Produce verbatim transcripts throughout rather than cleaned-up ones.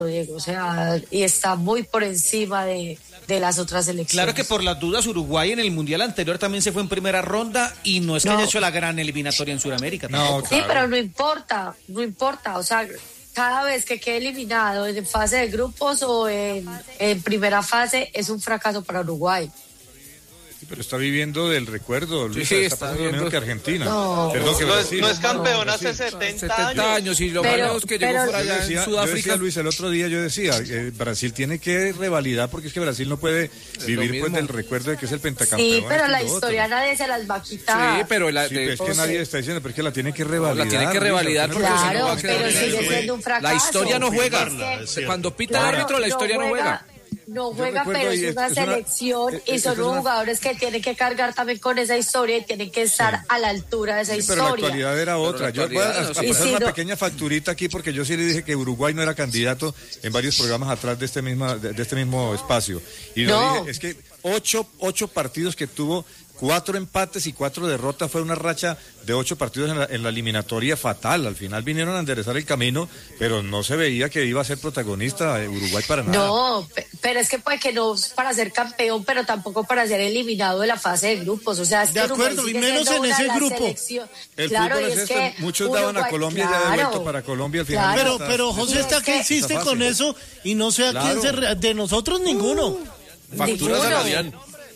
Diego, o sea, y está muy por encima de, de las otras elecciones. Claro que por las dudas Uruguay en el Mundial anterior también se fue en primera ronda y no es que no. haya hecho la gran eliminatoria en Sudamérica. No, claro. Sí, pero no importa, no importa, o sea, cada vez que quede eliminado en fase de grupos o en, en primera fase es un fracaso para Uruguay. Pero está viviendo del recuerdo, Luis, sí, está, está pasando lo mismo que Argentina. No, Perdón, que no, Brasil. es, no es campeón no, hace setenta años. años y lo pero, malo es que llegó pero, por allá decía, en Sudáfrica. Yo decía, Luis, el otro día yo decía, eh, Brasil tiene que revalidar porque es que Brasil no puede es vivir pues del recuerdo de que es el pentacampeón. Sí, pero la historia otro. nadie se las va a quitar. Sí, pero la, sí, de, pero es que nadie está diciendo, pero es que la tiene que revalidar. la tiene que revalidar Luis, porque claro, si no pero sigue siendo un fracaso. La historia no juega. Es que, Cuando pita claro, el árbitro, la historia no juega. No juega. No juega, pero es una es selección una, y son es una, jugadores que tienen que cargar también con esa historia y tienen que estar sí. a la altura de esa sí, historia. Pero la actualidad era otra. Yo voy a, a no, pasar sí, una no. pequeña facturita aquí porque yo sí le dije que Uruguay no era candidato en varios programas atrás de este mismo, de, de este mismo espacio. Y lo no. dije, es que ocho, ocho partidos que tuvo, cuatro empates y cuatro derrotas, fue una racha de ocho partidos en la, en la eliminatoria fatal. Al final vinieron a enderezar el camino, pero no se veía que iba a ser protagonista Uruguay para nada. No, pero es que puede que no para ser campeón, pero tampoco para ser eliminado de la fase de grupos. O sea, es de que acuerdo, y menos en ese grupo. Selección. El claro, fútbol y es, es esto, que muchos Uruguay, daban a Colombia claro, ya devuelto para Colombia al final. Claro. Pero, está, pero José está, está que insiste está con eso y no sé a claro. quién se... De nosotros ninguno. Uh, Facturas salarial.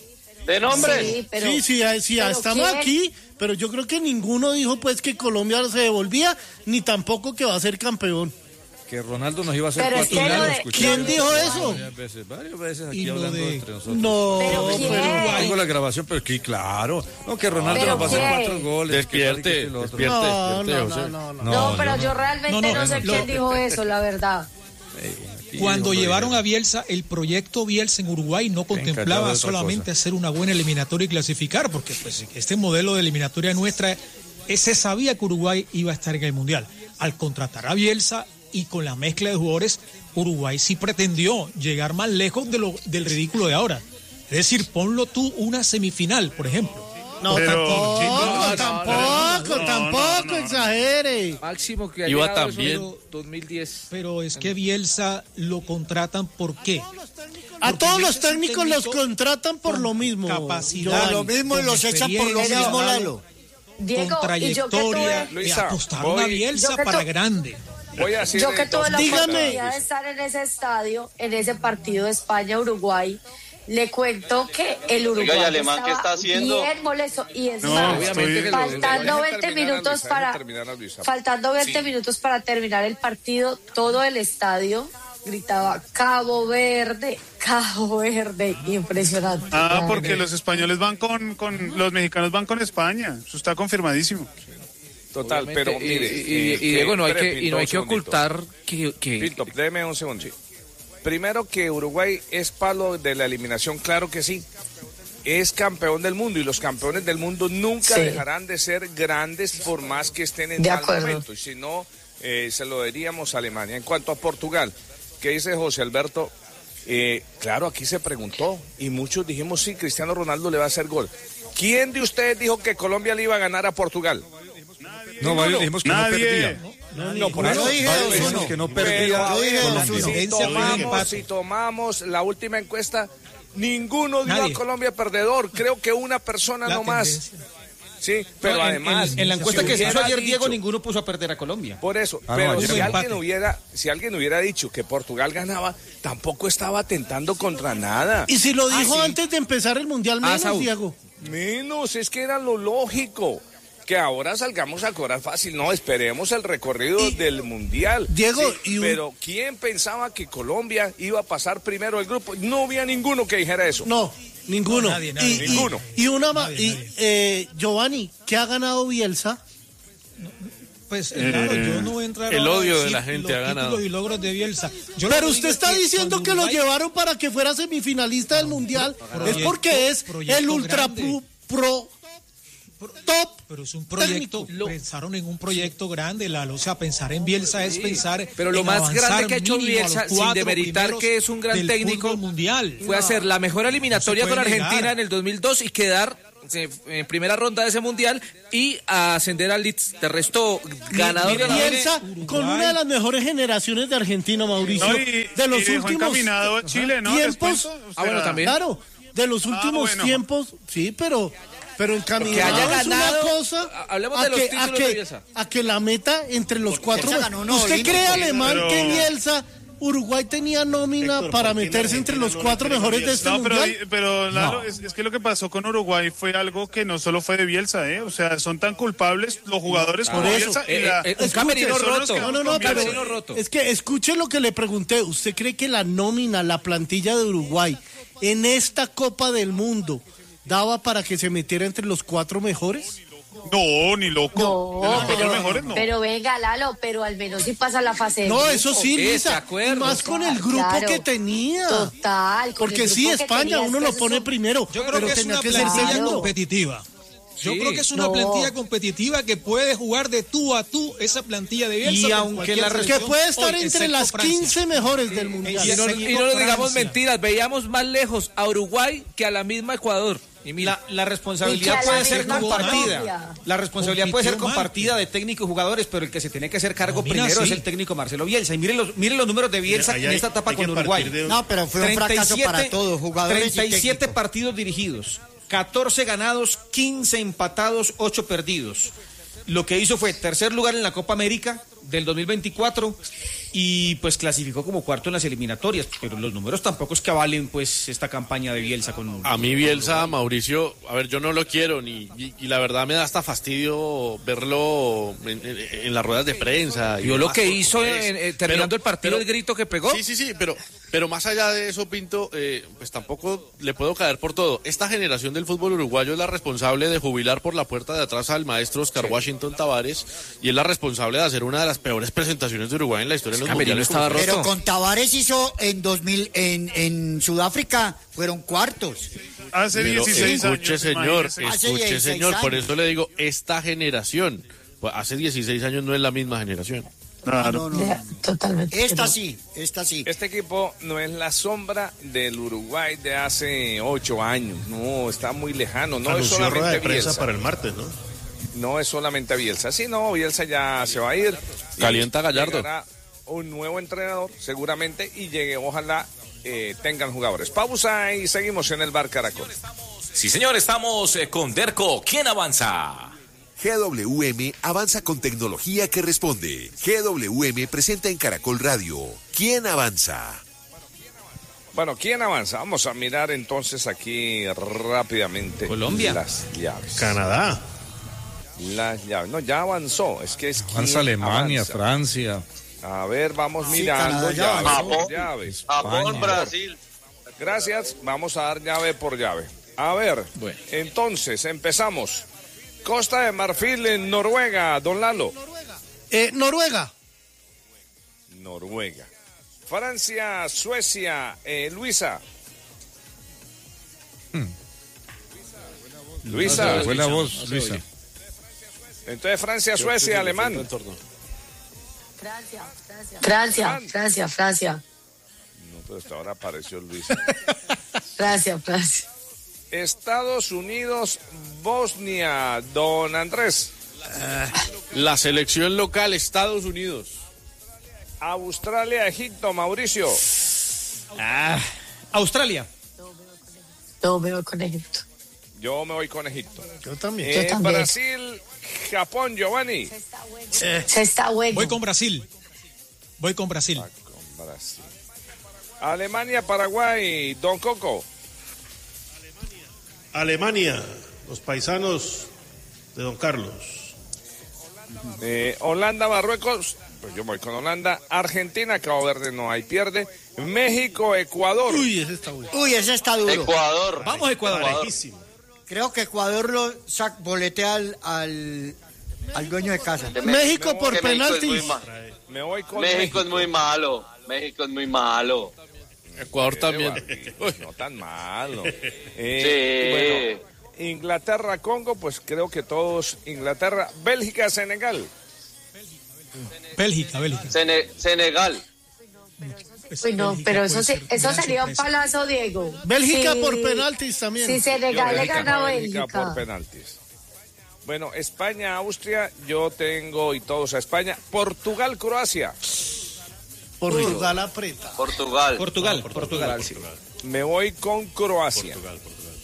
De nombre. Sí, pero, sí, sí, sí pero estamos ¿quién? aquí, pero yo creo que ninguno dijo pues que Colombia se devolvía, ni tampoco que va a ser campeón. Que Ronaldo nos iba a hacer pero cuatro es que años. de... ¿Quién dijo eso? Varias veces, varias veces aquí y hablando de... entre nosotros. No, pero, pero... Tengo la grabación, pero que claro, no, que Ronaldo ¿Pero nos va a hacer qué? cuatro goles. Despierte, que, que, que despierte, No, despierte, no, José. no, no, No, no, pero yo yo no. realmente No, no, no, sé lo- quién dijo eso, la verdad. Cuando Aquí, llevaron hombre, a Bielsa, el proyecto Bielsa en Uruguay no encallado de contemplaba otra solamente cosa. hacer una buena eliminatoria y clasificar, porque pues este modelo de eliminatoria nuestra, eh, se sabía que Uruguay iba a estar en el Mundial. Al contratar a Bielsa y con la mezcla de jugadores, Uruguay sí pretendió llegar más lejos de lo, del ridículo de ahora. Es decir, ponlo tú una semifinal, por ejemplo. No, Pero, tampoco, chicos, tampoco, no, no, tampoco, no, no. exagere. Máximo que ha Iba llegado también. eso dos mil diez. Pero es que Bielsa lo contratan, ¿por qué? A Porque todos Bielsa los es un técnicos los técnico contratan por con lo mismo. capacidad, Giovanni. Lo mismo y con los echan por lo experiencia, mismo, Lalo. Diego, con y yo que trayectoria, tuve, le Luisa, apostaron voy- a Bielsa yo que para tu- grande. Voy a decir yo que tuve la Dígame. oportunidad de estar en ese estadio, en ese partido de España-Uruguay, le cuento que el Uruguay Oiga, ¿y Alemán estaba qué está haciendo? bien molesto y es No, más, obviamente que lo- faltando deje veinte terminar a minutos Luisa, para deje terminar a Luisa. faltando veinte minutos para terminar el partido, todo el estadio gritaba Cabo Verde, Cabo Verde, impresionante. Ah, porque los españoles van con, con los mexicanos van con España, eso está confirmadísimo. Total, Obviamente, pero mire. y, y, eh, y Diego, no hay espere, que, y Pinto, no hay un que segundito. ocultar que, que Pinto, déme un segundo. Primero que Uruguay es palo de la eliminación, claro que sí. Es campeón del mundo y los campeones del mundo nunca Sí. dejarán de ser grandes por más que estén en De mal acuerdo. momento. Y si no, eh, se lo diríamos a Alemania. En cuanto a Portugal, ¿qué dice José Alberto? Eh, claro, aquí se preguntó y muchos dijimos sí, Cristiano Ronaldo le va a hacer gol. ¿Quién de ustedes dijo que Colombia le iba a ganar a Portugal? No, varios dijimos que Nadie. no perdía. No, No, por eso Yo dije varios dos uno. dijimos que no Pero, perdía a ver, Yo dije dos si uno. Tendencia fue un tomamos, empate. si tomamos la última encuesta, ninguno dio Nadie. a Colombia perdedor. Creo que una persona La nomás. tendencia. Sí, pero No, en- además. En, en la encuesta si que se hizo hubiera ayer, Diego, dicho- ninguno puso a perder a Colombia. Por eso, Ah, no, pero ayer si hubo alguien, empate. hubiera, si alguien hubiera dicho que Portugal ganaba, tampoco estaba atentando contra nada. Y si lo Ah, dijo sí. antes de empezar el Mundial, Ah, menos, Saúl. Diego. Menos, es que era lo lógico. Que ahora salgamos a cobrar fácil. No, esperemos el recorrido Y- del Mundial. Diego, Sí, y un- pero ¿quién pensaba que Colombia iba a pasar primero el grupo? No había ninguno que dijera eso. No, ninguno. No, nadie, nadie. Y, y- Ninguno. Y, una ma- Nadie, y, nadie. eh, Giovanni, ¿qué ha ganado Bielsa? Pues eh, claro, yo no voy a entrar el ahora a odio de decir la gente los ha ganado. títulos y logros de Bielsa. Yo Pero lo que usted digo está es diciendo cuando que lo Uruguay- llevaron para que fuera semifinalista del Mundial. Es porque es proyecto el ultra grande. pu- pro top. Pero es un proyecto, técnico. pensaron en un proyecto grande, Lalo, o sea, pensar en Bielsa es pensar pero lo en más avanzar grande que ha hecho mínimo a los Bielsa, sin cuatro demeritar primeros que es un gran del técnico, fútbol mundial. fue hacer la mejor eliminatoria No se con puede Argentina negar. en el dos mil dos y quedar en primera ronda de ese mundial y a ascender al Leeds. De resto, ganador de la Bielsa con una de las mejores generaciones de Argentina, Mauricio. No, y, de los y dejó últimos encaminado a Chile, ¿no? tiempos. Después, o sea, Ah, bueno, también. Claro, de los últimos bueno. tiempos, sí, pero pero encaminado Que haya es una ganado, cosa. a- hablemos a de los que, títulos a de que, Bielsa. a que la meta entre los cuatro. Bielsa ganó uno ¿Usted olímpico, cree, alemán, pero- que Bielsa, Uruguay tenía nómina Héctor, para ¿por qué meterse la entre Argentina los no cuatro le mejores cree a de este No, pero, mundial? pero Lalo, No. es, es que lo que pasó con Uruguay fue algo que no solo fue de Bielsa, ¿eh? O sea, son tan culpables los jugadores como Por eso. Bielsa y Eh, la... eh, un Escuche, camerino son los roto. que No, no, no, con pero Bielsa. Camerino roto. es que escuche lo que le pregunté. ¿Usted cree que la nómina, la plantilla de Uruguay en esta Copa del Mundo daba para que se metiera entre los cuatro mejores? No, ni loco. No, de los cuatro pero, mejores, no. pero venga, Lalo, pero al menos si pasa la fase de No, grupo. eso sí, Sí, de Luisa. acuerdo. Y más con el grupo Claro. que tenía. Total. con Porque el sí, grupo que España tenía, uno es lo que pone eso- primero. Yo creo pero que es tenía una que ser plantilla segundo. competitiva. Yo Sí. creo que es una No. plantilla competitiva que puede jugar de tú a tú esa plantilla de Bielsa. Y con aunque cualquier la selección Que puede estar hoy, entre excepto las Francia. quince mejores del mundial. Y no, Excepto y no nos digamos Francia. mentiras, veíamos más lejos a Uruguay que a la misma Ecuador. Y mira, La, la Y que responsabilidad a la puede ser misma compartida. Colombia. La responsabilidad puede ser Compitió mal. compartida de técnico y jugadores, pero el que se tiene que hacer cargo No, mira, primero sí. es el técnico Marcelo Bielsa. Y miren los, miren los números de Bielsa Ahí en hay- esta etapa hay que con Uruguay. partir de- No, pero fue un fracaso para todos, jugadores y treinta y siete técnicos. partidos dirigidos, catorce ganados, quince empatados, ocho perdidos. Lo que hizo fue tercer lugar en la Copa América del dos mil veinticuatro y pues clasificó como cuarto en las eliminatorias, pero los números tampoco es que avalen pues esta campaña de Bielsa con... A mí Bielsa, Mauricio, a ver, yo no lo quiero ni y, y la verdad me da hasta fastidio verlo en, en- en las ruedas de prensa. y vio lo demás, que porque hizo es- en- eh, terminando pero- el partido, pero- el grito que pegó. Sí, sí, sí, pero, pero más allá de eso, Pinto, eh, pues tampoco le puedo caer por todo. Esta generación del fútbol uruguayo es la responsable de jubilar por la puerta de atrás al maestro Oscar Washington Tavares y es la responsable de hacer una de las peores presentaciones de Uruguay en la historia de los Camerino mundiales. estaba como- roto. Pero con Tavares hizo en dos mil en, en Sudáfrica fueron cuartos. Hace Pero dieciséis escuche, años, señor, imagínese. Hace escuche, dieciséis señor, por años. eso le digo, esta generación, pues hace dieciséis años no es la misma generación. Claro. No, no, Ya, no. Totalmente. Esta no. sí, esta sí. Este equipo no es la sombra del Uruguay de hace ocho años. No, está muy lejano. No es Anunció rueda solamente de prensa Bielsa. para el martes, ¿no? No es solamente Bielsa. Sí, no, Bielsa ya se va a ir. Y Calienta Gallardo. llegará un nuevo entrenador, seguramente, y llegue, ojalá eh, tengan jugadores. Pausa y seguimos en el Bar Caracol. Sí, señor, estamos eh, con Derco. ¿Quién avanza? G W M avanza con tecnología que responde. G W M presenta en Caracol Radio. ¿Quién avanza? Bueno, ¿quién avanza? Vamos a mirar entonces aquí rápidamente. Colombia. Las llaves. Canadá. Las llaves. No, ya avanzó. Es que es quién Avanza Alemania, avanza. Francia. A ver, vamos Sí, mirando Canadá ya llaves avanzó. por llaves. Japón, Brasil. Gracias, vamos a dar llave por llave. A ver, Bueno. entonces empezamos. Costa de Marfil en Noruega, don Lalo. Eh, Noruega. Noruega. Francia, Suecia, eh, Luisa. Luisa. Fue la voz, Luisa. Entonces Francia, Suecia, Alemán. Francia, Francia. Francia, Francia, Francia. No, pero hasta ahora apareció Luisa. Francia, Francia. Estados Unidos, Bosnia, don Andrés. La selección local, Estados Unidos. Australia, Egipto, Mauricio. Ah, Australia. No me voy con Egipto. Yo me voy con Egipto. Yo también. Yo Eh, también. Brasil, Japón, Giovanni. Se está bueno. Voy con Brasil. Voy con Brasil. Con Brasil. Alemania, Paraguay, don Coco. Alemania, los paisanos de Don Carlos. Eh, Holanda, Marruecos. Pues yo voy con Holanda. Argentina, Cabo Verde no hay pierde. México, Ecuador. Uy, ese está bueno. Uy, ese está duro. Ecuador. Vamos, Ecuador. Parejísimo. Creo que Ecuador lo sac boletea al, al, al dueño de casa. México por Que México es muy penaltis. ma- Me voy con México México. es muy malo. México es muy malo. Ecuador también. No tan malo. Eh, Sí. Bueno, Inglaterra, Congo, pues creo que todos. Inglaterra, Bélgica, Senegal. Bélgica, Bélgica. Sene- Senegal. Uy, no, pero eso, se, eso sería un palazo, Diego. Bélgica sí, por penaltis también. Si Senegal le gana a Bélgica Bélgica. por penaltis. Bueno, España, Austria, yo tengo y todos a España. Portugal, Croacia. Portugal aprieta. Portugal. Portugal, No, Portugal. Portugal, sí. Me voy con Croacia. Portugal, Portugal.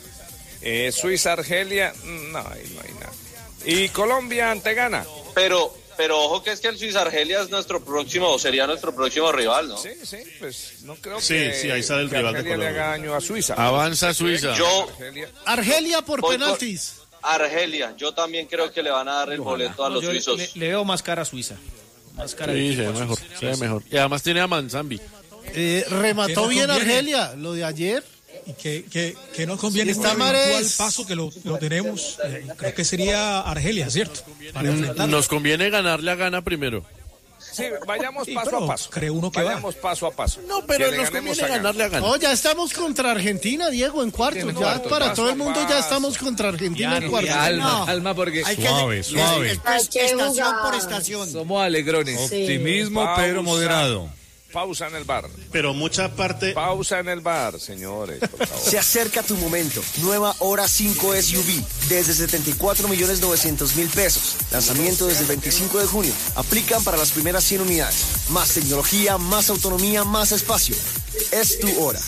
Eh, Suiza, Argelia, no, ahí no hay nada. Y Colombia ante Ghana. Pero, pero ojo que es que el Suiza Argelia es nuestro próximo, sería nuestro próximo rival, ¿no? Sí, sí, pues no creo Sí, que, sí, ahí sale el que rival de Argelia le Colombia. haga daño a Suiza. Avanza Suiza. Yo, Argelia. Argelia por Voy por- penaltis. Argelia, yo también creo que le van a dar el boleto a No, los yo le, suizos. le- le veo más cara a Suiza. Más cara de Sí, se equipo ve a mejor, Suiza. se ve mejor. Y además tiene a Manzambi. Eh, Que remató no bien conviene. Argelia, lo de ayer. Y que, que, que nos conviene Sí, este está eventual Mares. paso que lo, lo tenemos. eh, creo que sería Argelia, ¿cierto? Para enfrentarlo. Nos conviene ganarle a Ghana primero. Sí, vayamos Sí, paso pero a paso. cree uno que va. vayamos paso a paso. No, pero Que le nos ganemos conviene a Ghana. ganarle a Ghana. Oh, ya estamos contra Argentina, Diego, en cuartos. En Ya cuartos, para paso todo el a mundo ya paso. estamos contra Argentina en Ya, cuartos. alma, No. alma, porque Hay que Suave, le- suave. es- Hay que estación jugar. por estación. somos alegrones. Optimismo, Pausa. pero moderado. Pausa en el bar. Pero mucha parte... Pausa en el bar, señores, por favor. Se acerca tu momento. Nueva Hora cinco S U V. Desde setenta y cuatro millones novecientos mil pesos. Lanzamiento desde el veinticinco de junio. Aplican para las primeras cien unidades. Más tecnología, más autonomía, más espacio. Es tu hora.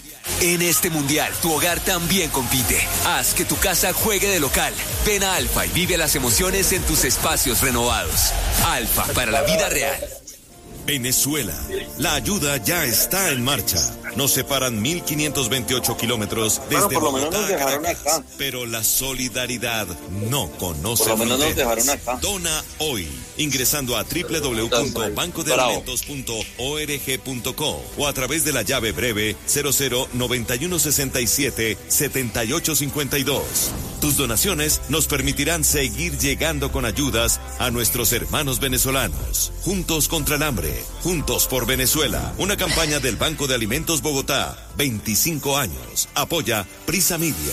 En este mundial, tu hogar también compite. Haz que tu casa juegue de local. Ven a Alfa y vive las emociones en tus espacios renovados. Alfa, para la vida real. Venezuela. La ayuda ya está en marcha. Nos separan mil quinientos veintiocho kilómetros desde Bueno, por lo menos Bogotá nos a dejaron Caracas. acá. Pero la solidaridad no conoce Por lo menos nos fronteras. dejaron acá. Dona hoy, ingresando a doble u doble u doble u punto banco de alimentos punto org punto co o a través de la llave breve cero cero noventa y uno sesenta y siete setenta y ocho cincuenta y dos. Tus donaciones nos permitirán seguir llegando con ayudas a nuestros hermanos venezolanos. Juntos contra el hambre, juntos por Venezuela. Una campaña del Banco de Alimentos Bogotá. veinticinco años. Apoya Prisa Media.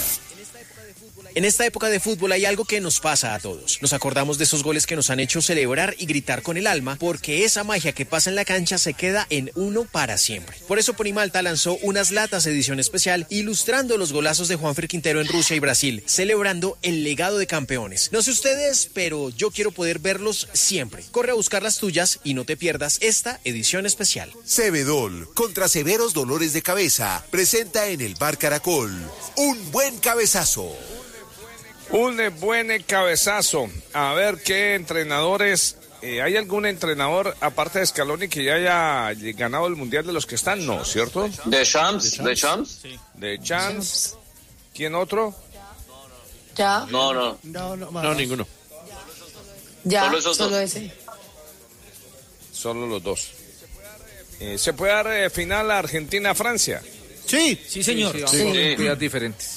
En esta época de fútbol hay algo que nos pasa a todos. Nos acordamos de esos goles que nos han hecho celebrar y gritar con el alma, porque esa magia que pasa en la cancha se queda en uno para siempre. Por eso Ponimalta lanzó unas latas edición especial ilustrando los golazos de Juanfer Quintero en Rusia y Brasil, celebrando el legado de campeones. No sé ustedes, pero yo quiero poder verlos siempre. Corre a buscar las tuyas y no te pierdas esta edición especial. Cebedol, contra severos dolores de cabeza, presenta en el Bar Caracol un buen cabezazo. Un eh, buen eh, cabezazo. A ver qué entrenadores. eh, ¿Hay algún entrenador, aparte de Scaloni, que ya haya ganado el mundial de los que están? No, ¿cierto? De Champs, de Champs. De Champs. ¿Quién otro? Ya, No, no. No, no, No, ninguno. ya, Solo esos solo dos. ese. Solo los dos. Eh, ¿Se puede dar eh, final a Argentina-Francia? Sí. Sí, señor. Sí, vamos Sí. con actividades diferentes.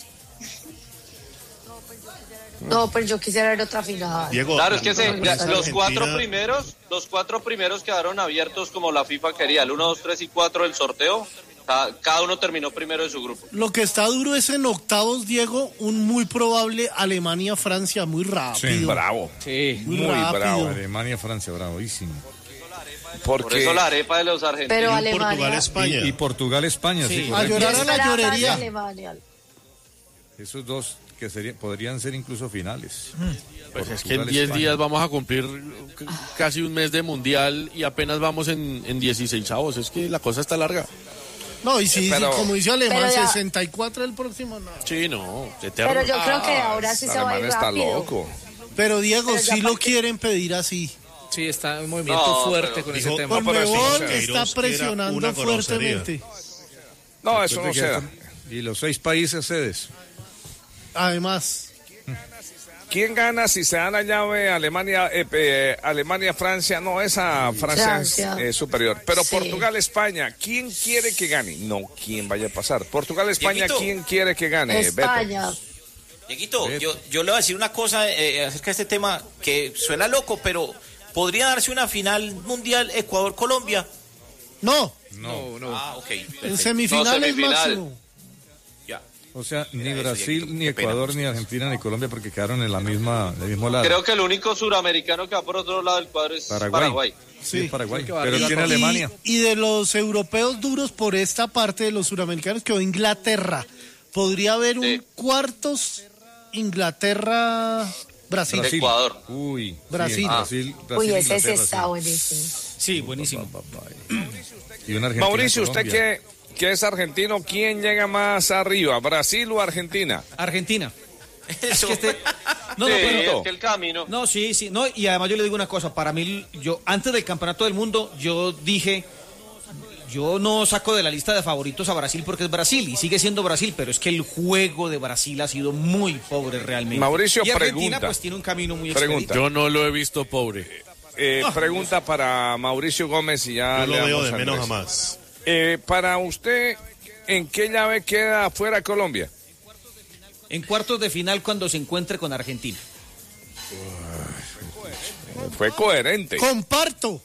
No, pero yo quisiera ver otra final. Diego, Claro, es que se- la prensa los argentina- cuatro primeros, los cuatro primeros quedaron abiertos como la FIFA quería. El uno, dos, tres y cuatro del sorteo. Cada, cada uno terminó primero de su grupo. Lo que está duro es en octavos, Diego, un muy probable Alemania-Francia, muy rápido. Sí, bravo. Sí. Muy, Muy rápido. bravo. Alemania, Francia, bravísimo. Por Porque eso la arepa de los argentinos. Pero Y Alemania. Portugal, España. Y, y Portugal, España, sí. A correcto. llorar a la Esperaba más de llorería. Alemania. Esos dos que serían, podrían ser incluso finales. Pues es que en Portugal, diez España. días vamos a cumplir c- casi un mes de mundial y apenas vamos en, en dieciseisavos. Es que la cosa está larga. No, y si, Pero- como dice Alemán, Pero ya- sesenta y cuatro el próximo, no. Sí, no, eterno. Pero yo creo que ahora sí el se va a ir alemán está rápido. loco. Pero Diego, Pero ya sí lo para qué- quieren pedir así. Sí, está un movimiento No, fuerte pero con dijo- ese tema. Conmebol pero sí, está Queiroz, que era presionando una grosería. fuertemente. No, eso no Recuerde se da. que- Y los seis países sedes. Además, ¿Quién gana si se da la llave Alemania, eh, eh, Alemania, Francia? No, esa Francia, Francia. es eh, superior. Pero Sí. Portugal, España, ¿quién quiere que gane? No, ¿quién vaya a pasar? Portugal, España, Dieguito. ¿quién quiere que gane? Beto. España. Dieguito, yo, yo le voy a decir una cosa eh, acerca de este tema que suena loco, pero ¿podría darse una final mundial Ecuador-Colombia? no. No, no. Ah, ok. En perfecto. semifinales No, semifinal. máximo. Ya. O sea, ni Era eso, Brasil, Dieguito, ni qué pena, Ecuador, pues. ni Argentina, ni Colombia, porque quedaron en la misma, del mismo lado. Creo que el único suramericano que va por otro lado del cuadro es Paraguay. Paraguay. Sí, es Paraguay, que pero y, tiene Alemania. Y de los europeos duros por esta parte de los suramericanos quedó Inglaterra. Podría haber sí. un cuartos Inglaterra Brasil. Brasil. Ecuador. Uy, Brasil. Sí, Brasil, Brasil. Uy, ese Inglaterra, sí está sí. buenísimo. Sí, buenísimo. Y una Argentina, Mauricio, usted Colombia. que, que es argentino, ¿quién llega más arriba, Brasil o Argentina? Argentina. Eso. Es que este... No, sí, no, pero... es que el camino. No, sí, sí. No, y además yo le digo una cosa. Para mí, yo antes del Campeonato del Mundo, yo dije... Yo no saco de la lista de favoritos a Brasil porque es Brasil y sigue siendo Brasil, pero es que el juego de Brasil ha sido muy pobre realmente. Mauricio, y Argentina pregunta. pues tiene un camino muy Pregunta. Yo no lo he visto pobre. Eh, oh. Pregunta para Mauricio Gómez y ya Yo le lo veo damos de a menos a Andrés. más. Eh, para usted, ¿en qué llave queda afuera Colombia? En cuartos de final cuando se encuentre con Argentina. Fue coherente. Comparto.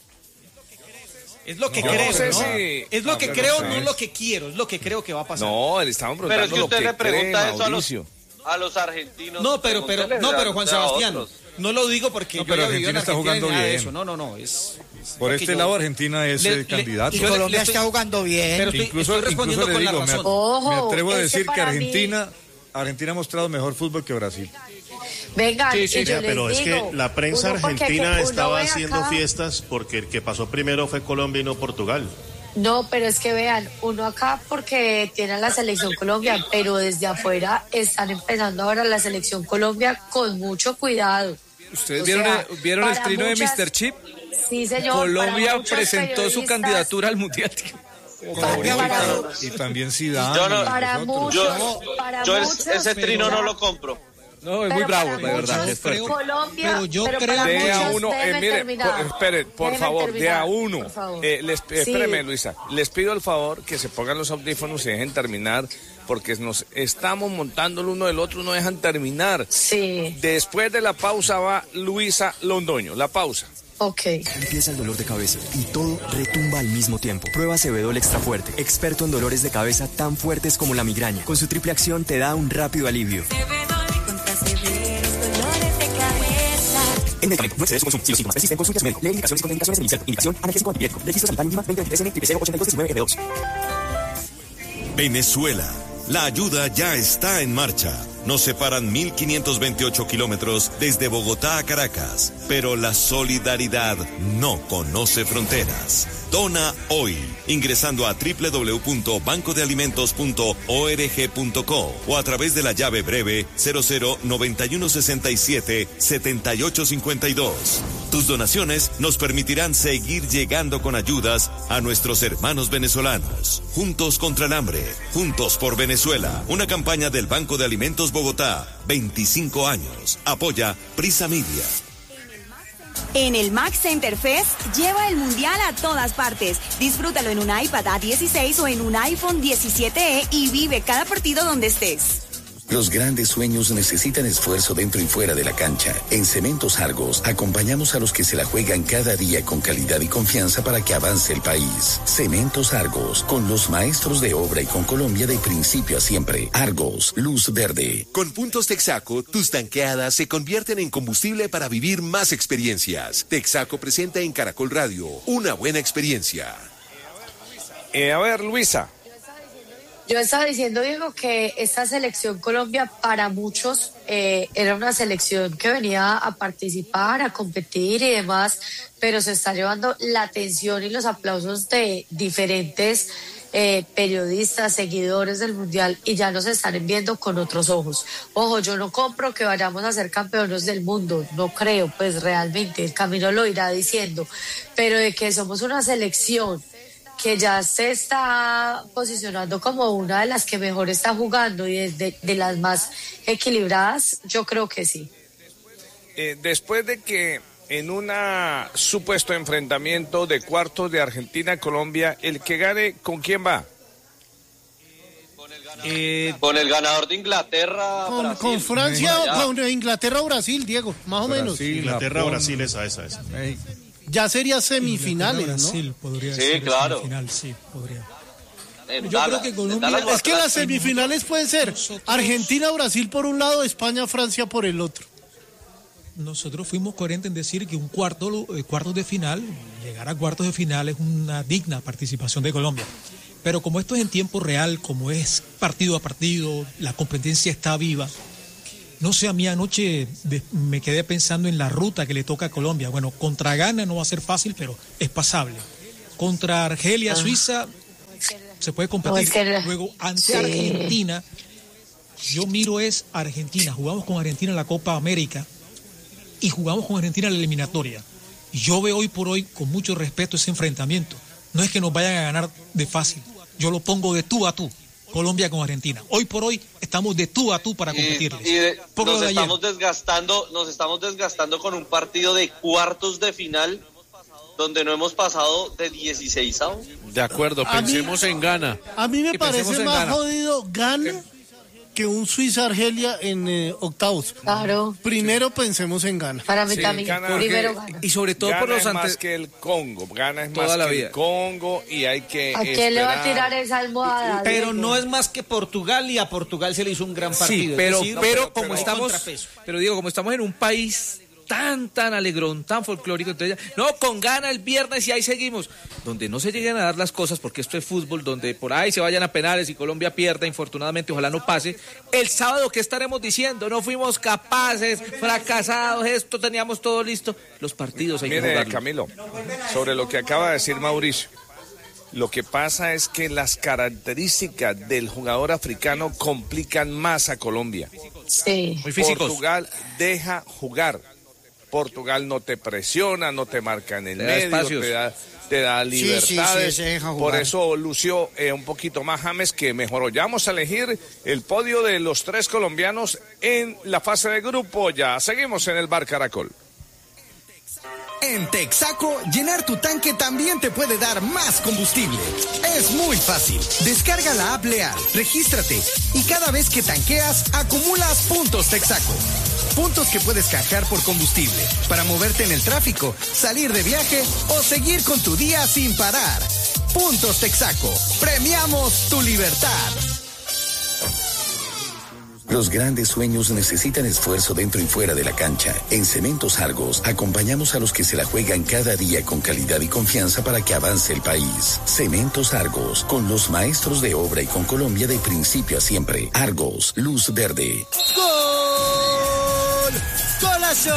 Es lo que No, creo, no sé ¿no? si- Es lo no, que pero creo, no no sé. lo que quiero, es lo que creo que va a pasar. No, le estamos Pero es preguntando que lo usted que le pregunta cree, eso a los, Mauricio. a los argentinos. No, pero, pero, pregúntele no, a- pero Juan a Sebastián, otros. no lo digo porque No, yo pero haya vivido en Argentina está Argentina ni jugando nada de bien. eso. No, no, no, es... es Por porque este yo- lado Argentina es Le- el le- candidato. Y Yo le- Colombia le estoy- está jugando bien. Pero estoy, incluso, estoy respondiendo incluso le con digo, la me, razón. Ojo, me atrevo a ese decir que para mí- Argentina, Argentina ha mostrado mejor fútbol que Brasil. Vengan, Sí, sí, y yo sí, pero les es digo, que la prensa uno porque argentina uno estaba ve haciendo acá- fiestas porque el que pasó primero fue Colombia y no Portugal. No, pero es que vean, uno acá porque tiene a la selección Colombia, pero desde afuera están empezando ahora la selección Colombia con mucho cuidado. ¿Ustedes O vieron, sea, el, vieron el para trino muchas- de mister Chip? Sí, señor. Colombia para muchos presentó su periodistas- candidatura al Mundial. Para- para- Y también Zidane. Yo no- y Para nosotros. Yo, muchos, para yo muchos, es- ese trino pero- no lo compro. No, es pero muy bravo, para de verdad. muchos, Es fuerte. Colombia, Pero yo pero creo- para De a muchos, uno, eh, déjenme mire, terminar. por- espere, por Déjenme favor, de terminar, a uno. por favor. Eh, les, Sí. espéreme, Luisa, les pido el favor que se pongan los audífonos y dejen terminar, porque nos estamos montando el uno del otro, no dejan terminar. Sí. Después de la pausa va Luisa Londoño, la pausa. Ok. Empieza el dolor de cabeza y todo retumba al mismo tiempo. Prueba Cebedol Extra Fuerte, experto en dolores de cabeza tan fuertes como la migraña. Con su triple acción te da un rápido alivio. En medicamento, no excedes su consumo. Si los síntomas persisten, consulte a su médico. Lee indicaciones y contraindicaciones en el insert. Indicación, analgésico antipirético. Registro sanitario Lima veinte veintitrés N triple cero ochenta y dos diecinueve F dos. Venezuela. La ayuda ya está en marcha. Nos separan mil quinientos veintiocho kilómetros desde Bogotá a Caracas, pero la solidaridad no conoce fronteras. Dona hoy, ingresando a doble u doble u doble u punto banco de alimentos punto org punto co o a través de la llave breve cero cero noventa y uno sesenta y siete setenta y ocho cincuenta y dos. Tus donaciones nos permitirán seguir llegando con ayudas a nuestros hermanos venezolanos. Juntos contra el hambre, juntos por Venezuela. Una campaña del Banco de Alimentos Bogotá, veinticinco años. Apoya Prisa Media. En el Max Center Fest, lleva el mundial a todas partes. Disfrútalo en un iPad A dieciséis o en un iPhone diecisiete E y vive cada partido donde estés. Los grandes sueños necesitan esfuerzo dentro y fuera de la cancha. En Cementos Argos, acompañamos a los que se la juegan cada día con calidad y confianza para que avance el país. Cementos Argos, con los maestros de obra y con Colombia de principio a siempre. Argos, luz verde. Con puntos Texaco, tus tanqueadas se convierten en combustible para vivir más experiencias. Texaco presenta en Caracol Radio una buena experiencia. Eh, a ver, Luisa. Yo estaba diciendo, Diego, que esta selección Colombia para muchos eh, era una selección que venía a participar, a competir y demás, pero se está llevando la atención y los aplausos de diferentes eh, periodistas, seguidores del Mundial y ya nos están viendo con otros ojos. Ojo, yo no compro que vayamos a ser campeones del mundo, no creo, pues realmente el camino lo irá diciendo, pero de que somos una selección que ya se está posicionando como una de las que mejor está jugando y de, de las más equilibradas, yo creo que sí. Eh, después de que en un supuesto enfrentamiento de cuartos de Argentina-Colombia, el que gane, ¿con quién va? Eh, con el ganador de Inglaterra. Con, Brasil. con Francia o con Inglaterra o Brasil, Diego, más o menos. Inglaterra o Brasil, esa, esa, esa. Ya sería semifinales, Brasil, ¿no? podría Sí, ser claro. semifinal, sí, podría. En Yo Dallas, creo que en Colombia- Dallas, Es que las semifinales pueden ser Argentina, Brasil por un lado, España, Francia por el otro. nosotros fuimos coherentes en decir que un cuarto, eh, cuartos de final, llegar a cuartos de final es una digna participación de Colombia. Pero como esto es en tiempo real, como es partido a partido, la competencia está viva. No sé, a mí anoche de, me quedé pensando en la ruta que le toca a Colombia. Bueno, contra Ghana no va a ser fácil, pero es pasable. Contra Argelia, ah. Suiza, se puede competir. No, Luego, ante sí. Argentina, yo miro es Argentina. Jugamos con Argentina en la Copa América y jugamos con Argentina en la eliminatoria. Y yo veo hoy por hoy, con mucho respeto, ese enfrentamiento. No es que nos vayan a ganar de fácil. Yo lo pongo de tú a tú. Colombia con Argentina. Hoy por hoy estamos de tú a tú para competirles. Y, y de, nos de estamos ayer. desgastando, nos estamos desgastando con un partido de cuartos de final donde no hemos pasado de dieciséis avos. De acuerdo, a pensemos mí, en Ghana. A mí me y parece más Ghana. jodido Ghana que un Suiza-Argelia en eh, octavos. Claro. Primero pensemos en Ghana. Para mí sí, también. Ghana, Primero Ghana. Y sobre todo Ghana por los es ante... más que el Congo. Ghana es Toda más la que vida. el Congo y hay que ¿A quién le va a tirar esa almohada? Pero Diego? no es más que Portugal y a Portugal se le hizo un gran partido. Sí, pero, decir, pero, no, pero como pero estamos, pero digo, como estamos en un país tan, tan alegrón, tan folclórico, entonces ya, no, con Ghana el viernes y ahí seguimos, donde no se lleguen a dar las cosas, porque esto es fútbol, donde por ahí se vayan a penales y Colombia pierda, infortunadamente, ojalá no pase. El sábado, ¿qué estaremos diciendo? No fuimos capaces, fracasados, esto, teníamos todo listo. Los partidos hay Mire, que jugarlos. Camilo, sobre lo que acaba de decir Mauricio, lo que pasa es que las características del jugador africano complican más a Colombia. Sí. Muy físicos. Portugal deja jugar. Portugal no te presiona, no te marca en el Te da medio, espacios. te da, te da libertades. Sí, sí, sí, se deja jugar. Por eso lució eh, un poquito más James, que mejoró. Ya vamos a elegir el podio de los tres colombianos en la fase de grupo. Ya seguimos en el Bar Caracol. En Texaco, llenar tu tanque también te puede dar más combustible. Es muy fácil. Descarga la app Leal, regístrate y cada vez que tanqueas, acumulas puntos Texaco. Puntos que puedes canjear por combustible, para moverte en el tráfico, salir de viaje o seguir con tu día sin parar. Puntos Texaco. Premiamos tu libertad. Los grandes sueños necesitan esfuerzo dentro y fuera de la cancha. En Cementos Argos, acompañamos a los que se la juegan cada día con calidad y confianza para que avance el país. Cementos Argos, con los maestros de obra y con Colombia de principio a siempre. Argos, luz verde. ¡Gol! ¡Golazo!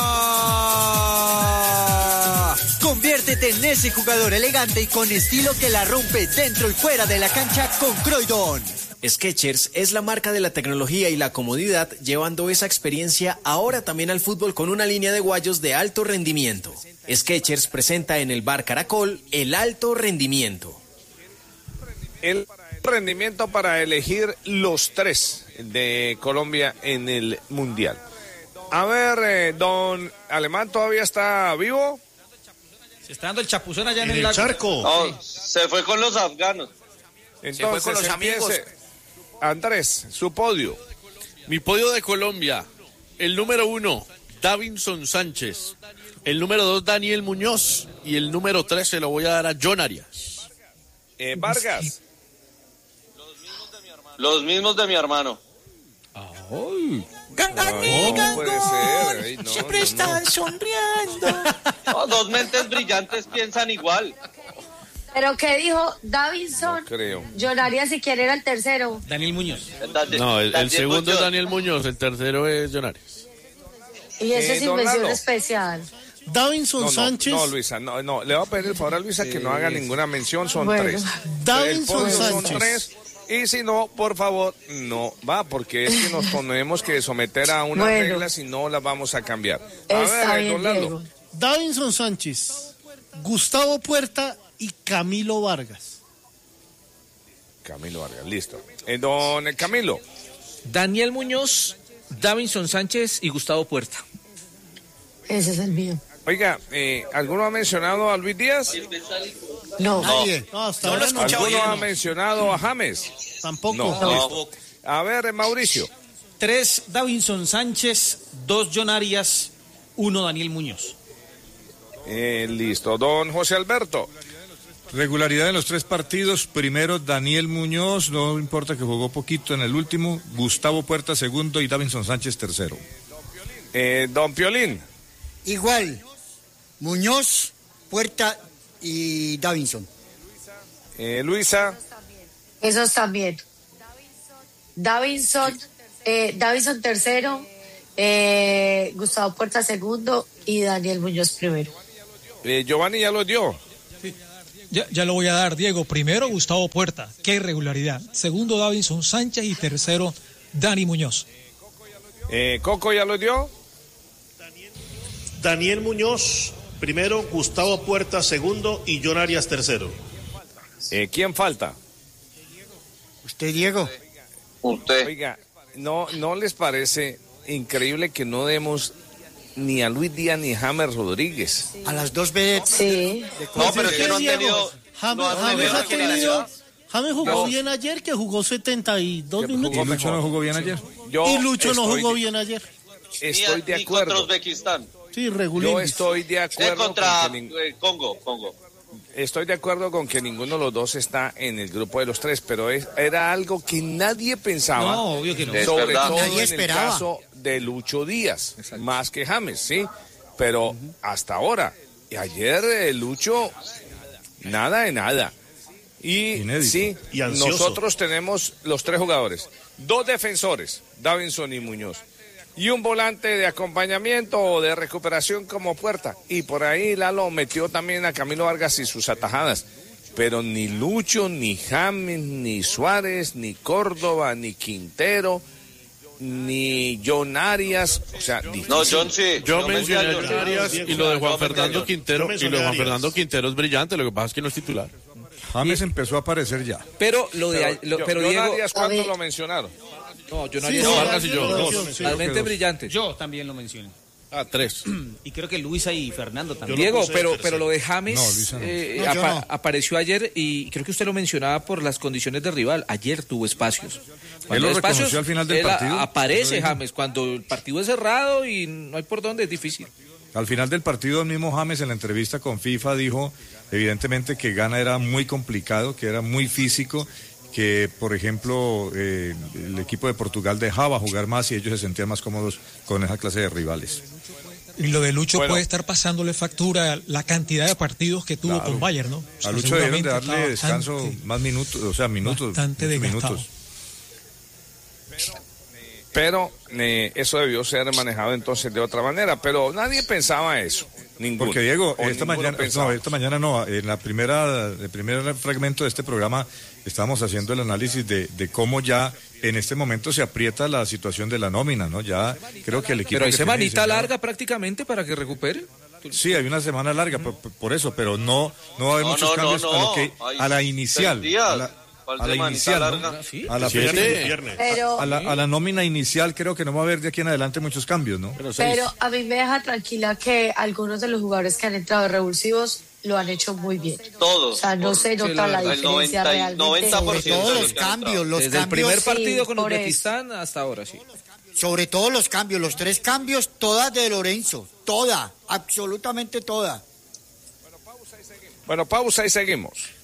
Conviértete en ese jugador elegante y con estilo que la rompe dentro y fuera de la cancha con Croydon. Skechers es la marca de la tecnología y la comodidad, llevando esa experiencia ahora también al fútbol con una línea de guayos de alto rendimiento. Skechers presenta en el Bar Caracol el alto rendimiento. El rendimiento para elegir los tres de Colombia en el Mundial. A ver, eh, don Alemán, ¿todavía está vivo? Se está dando el chapuzón allá en, en el, el lago. charco. No, se fue con los afganos. Entonces, se fue con los amigos. Andrés, su podio. Mi podio de Colombia, el número uno, Davinson Sánchez. El número dos, Daniel Muñoz. Y el número tres se lo voy a dar a John Arias. Eh, Vargas. Los mismos de mi hermano. Ay. Ganganí, no, puede ser. Ay, no, siempre no, están no. sonriendo. No, dos mentes brillantes piensan igual. ¿Pero qué dijo Davinson? No creo. John Arias, si quiere, era el tercero. Daniel Muñoz. No, el, el segundo es Daniel Muñoz, el tercero es John Arias. Y eso Eh, es don invención Lalo. especial. Davinson No, no, Sánchez. no, Luisa, no, no. Le voy a pedir el favor a Luisa que no haga ninguna mención, son Bueno. tres. Davinson El podio son Sánchez. tres. Y si no, por favor, no va, porque es que nos tenemos que someter a unas Bueno. reglas y no las vamos a cambiar. A Está ver, bien, don Lalo. Diego. Davinson Sánchez, Gustavo Puerta y Camilo Vargas. Camilo Vargas, listo. Eh, don Camilo. Daniel Muñoz, Davinson Sánchez y Gustavo Puerta. Ese es el mío. Oiga, eh, ¿alguno ha mencionado a Luis Díaz? No. Nadie. No, hasta No lo ahora he no. escuchado. ¿Alguno bien. ha mencionado a James? Tampoco. No. No. Listo. A ver, eh, Mauricio. Tres, Davinson Sánchez. Dos, John Arias. Uno, Daniel Muñoz. Eh, listo. Don José Alberto. Regularidad en los tres partidos. Primero, Daniel Muñoz, no importa que jugó poquito en el último. Gustavo Puerta, segundo, y Davinson Sánchez, tercero. Eh, don Piolín. Igual, Muñoz, Puerta y Davinson. Eh, Luisa. Esos también. Davinson, eh, Davinson tercero, eh, Gustavo Puerta segundo y Daniel Muñoz primero. Eh, Giovanni ya lo dio. Ya, ya lo voy a dar, Diego. Primero, Gustavo Puerta. Qué irregularidad. Segundo, Davinson Sánchez. Y tercero, Dani Muñoz. Eh, Coco ya lo dio. Daniel Muñoz, primero, Gustavo Puerta, segundo y John Arias, tercero. Eh, ¿Quién falta? Usted, Diego. Usted. Oiga, ¿no, ¿no les parece increíble que no demos ni a Luis Díaz ni a James Rodríguez? A las dos veces. Sí. No, pero es que no han tenido... James, no han James tenido ha tenido... generación. James jugó No. bien ayer, que jugó setenta y dos minutos. ¿Y Lucho no jugó bien ayer? Yo y Lucho no estoy jugó de- bien ayer. Estoy de Ni contra acuerdo. Uzbekistán. Sí, Yo regulín. estoy de Eh, acuerdo contra con que nin- eh, Congo, Congo. estoy de acuerdo con que ninguno de los dos está en el grupo de los tres, pero es, era algo que nadie pensaba. No, obvio que no. Es Sobre verdad. todo Nadie en esperaba. el caso de Lucho Díaz, más que James, sí. Pero hasta ahora, y ayer eh, Lucho, nada de nada. Y Inédito. sí, Y ansioso. nosotros tenemos los tres jugadores, dos defensores, Davinson y Muñoz, y un volante de acompañamiento o de recuperación como Puerta. Y por ahí Lalo metió también a Camilo Vargas y sus atajadas. Pero ni Lucho, ni James, ni Suárez, ni Córdoba, ni Quintero, ni John Arias. O sea, difícil. No, John sí. Yo Yo mencioné a mencioné John a Arias John. y lo de Juan Yo Fernando mencioné a Quintero, Yo y mencioné lo de a Juan Arias. Fernando Quintero es brillante, lo que pasa es que no es titular. James empezó a aparecer ya. Pero lo de... Pero, lo- pero John Diego... Arias, ¿cuándo A ver. lo mencionaron? No, yo no Sí, haría no, Vargas y yo, no, dos. no, sí. Realmente dos. brillante. Yo también lo mencioné. Ah, tres. Y creo que Luisa y Fernando también. Yo lo Diego, puse pero, tercero. pero lo de James No, Luisa no. eh, No, yo apa- no. apareció ayer y creo que usted lo mencionaba por las condiciones de rival. Ayer tuvo espacios. Él lo hay reconoció al final del él a- partido. aparece Lo dijo. James. Cuando el partido es cerrado y no hay por dónde, es difícil. Al final del partido, el mismo James en la entrevista con FIFA dijo, evidentemente, que Ghana era muy complicado, que era muy físico, que, por ejemplo, eh, el equipo de Portugal dejaba jugar más y ellos se sentían más cómodos con esa clase de rivales. Y lo de Lucho Bueno. puede estar pasándole factura la cantidad de partidos que tuvo Claro. con Bayern, ¿no? O sea, A Lucho debieron de seguramente darle está descanso bastante- más minutos, o sea, minutos. bastante muchos desgastado. minutos. Pero eh, eso debió ser manejado entonces de otra manera. Pero nadie pensaba eso. Ninguno. Porque Diego, O esta ninguno mañana, pensaba. no, esta mañana no, en la primera, el primer fragmento de este programa estamos haciendo el análisis de, de cómo ya en este momento se aprieta la situación de la nómina, ¿no? Ya creo que el equipo. Pero hay que tiene semanita diseñado- larga prácticamente para que recupere. Sí, hay una semana larga por, por eso, pero no, no hay No, muchos no, cambios no, a, lo no. que, Hay a la inicial. seis días. A la, ¿Cuál a la semanita inicial, ¿no? larga? ¿Sí? A la Siete. fecha- Viernes. Pero, a la, a la nómina inicial creo que no va a haber de aquí en adelante muchos cambios, ¿no? pero a mí me deja tranquila que algunos de los jugadores que han entrado revulsivos lo han hecho muy bien. Todos. O sea, no se Por- nota la el diferencia noventa y- realmente. noventa por ciento Todos de los que han cambios, entrado. los Desde el cambios, primer partido sí, con por eso. Uzbekistán hasta ahora, sí. sobre todo los cambios, los tres cambios, todas de Lorenzo, toda, absolutamente toda. Bueno, pausa y seguimos.